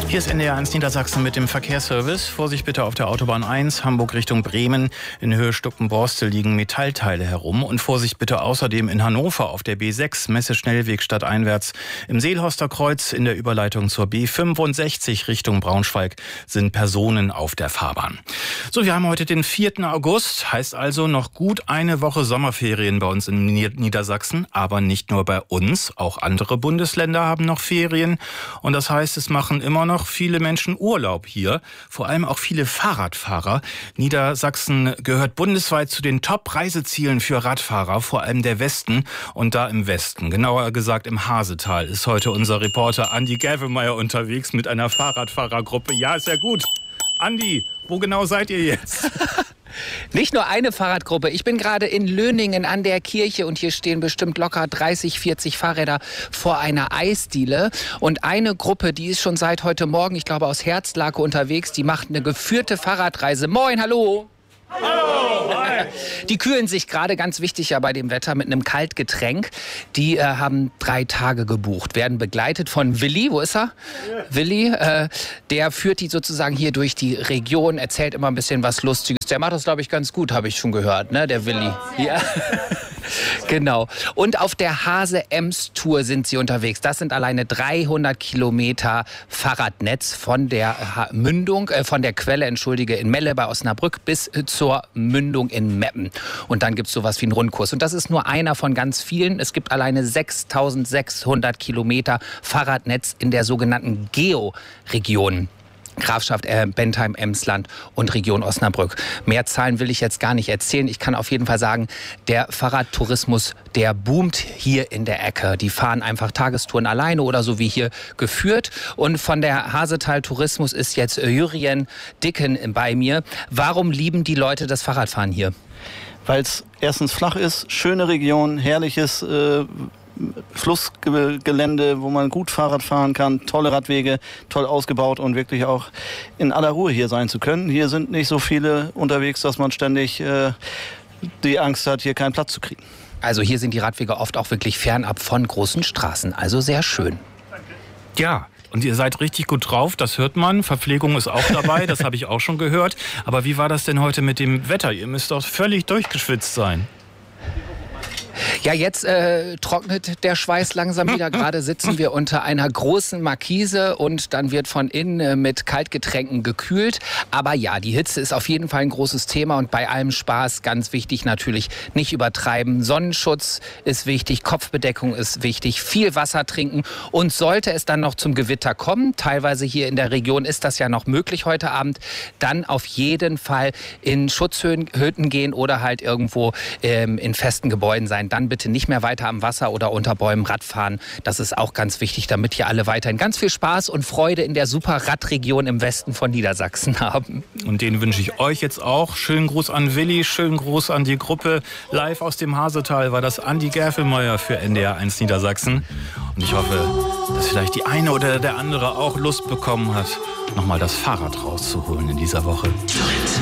Hier ist NDR 1 Niedersachsen mit dem Verkehrsservice. Vorsicht bitte auf der Autobahn 1, Hamburg Richtung Bremen. In Höhe Stuckenborstel liegen Metallteile herum. Und Vorsicht bitte außerdem in Hannover auf der B6, Messe-Schnellweg stadteinwärts. Im Seelhorster Kreuz in der Überleitung zur B65 Richtung Braunschweig sind Personen auf der Fahrbahn. So, wir haben heute den 4. August, heißt also noch gut eine Woche Sommerferien bei uns in Niedersachsen. Aber nicht nur bei uns, auch andere Bundesländer haben noch Ferien. Und das heißt, es machen immer noch viele Menschen Urlaub hier, vor allem auch viele Fahrradfahrer. Niedersachsen gehört bundesweit zu den Top-Reisezielen für Radfahrer, vor allem der Westen und da im Westen. Genauer gesagt im Hasetal ist heute unser Reporter Andi Gavelmeier unterwegs mit einer Fahrradfahrergruppe. Ja, ist ja gut. Andi, wo genau seid ihr jetzt? Nicht nur eine Fahrradgruppe. Ich bin gerade in Löningen an der Kirche und hier stehen bestimmt locker 30, 40 Fahrräder vor einer Eisdiele. Und eine Gruppe, die ist schon seit heute Morgen, ich glaube aus Herzlake unterwegs, die macht eine geführte Fahrradreise. Moin, hallo! Hallo! Die kühlen sich gerade, ganz wichtig ja bei dem Wetter, mit einem Kaltgetränk. Die haben 3 Tage gebucht, werden begleitet von Willi. Wo ist er? Ja. Willi, der führt die sozusagen hier durch die Region, erzählt immer ein bisschen was Lustiges. Der macht das, glaube ich, ganz gut, habe ich schon gehört, ne? Der Willi. Ja. Genau. Und auf der Hase-Ems-Tour sind sie unterwegs. Das sind alleine 300 Kilometer Fahrradnetz von der Mündung, von der Quelle, in Melle bei Osnabrück bis zur Mündung in Meppen. Und dann gibt es sowas wie einen Rundkurs. Und das ist nur einer von ganz vielen. Es gibt alleine 6.600 Kilometer Fahrradnetz in der sogenannten Geo-Region. Grafschaft Bentheim, Emsland und Region Osnabrück. Mehr Zahlen will ich jetzt gar nicht erzählen. Ich kann auf jeden Fall sagen, der Fahrradtourismus, der boomt hier in der Ecke. Die fahren einfach Tagestouren alleine oder so wie hier geführt. Und von der Hasetal Tourismus ist jetzt Jürgen Dicken bei mir. Warum lieben die Leute das Fahrradfahren hier? Weil es erstens flach ist, schöne Region, herrliches Flussgelände, wo man gut Fahrrad fahren kann, tolle Radwege, toll ausgebaut und wirklich auch in aller Ruhe hier sein zu können. Hier sind nicht so viele unterwegs, dass man ständig die Angst hat, hier keinen Platz zu kriegen. Also hier sind die Radwege oft auch wirklich fernab von großen Straßen, also sehr schön. Ja. Und ihr seid richtig gut drauf, das hört man. Verpflegung ist auch dabei, das habe ich auch schon gehört. Aber wie war das denn heute mit dem Wetter? Ihr müsst doch völlig durchgeschwitzt sein. Ja, jetzt trocknet der Schweiß langsam wieder. Gerade sitzen wir unter einer großen Markise und dann wird von innen mit Kaltgetränken gekühlt. Aber ja, die Hitze ist auf jeden Fall ein großes Thema und bei allem Spaß ganz wichtig natürlich nicht übertreiben. Sonnenschutz ist wichtig, Kopfbedeckung ist wichtig, viel Wasser trinken und sollte es dann noch zum Gewitter kommen, teilweise hier in der Region ist das ja noch möglich heute Abend, dann auf jeden Fall in Schutzhütten gehen oder halt irgendwo in festen Gebäuden sein. Dann bitte nicht mehr weiter am Wasser oder unter Bäumen Rad fahren. Das ist auch ganz wichtig, damit hier alle weiterhin ganz viel Spaß und Freude in der super Radregion im Westen von Niedersachsen haben. Und den wünsche ich euch jetzt auch. Schönen Gruß an Willi, schönen Gruß an die Gruppe. Live aus dem Hasetal war das Andi Gavelmeier für NDR 1 Niedersachsen. Und ich hoffe, dass vielleicht die eine oder der andere auch Lust bekommen hat, nochmal das Fahrrad rauszuholen in dieser Woche.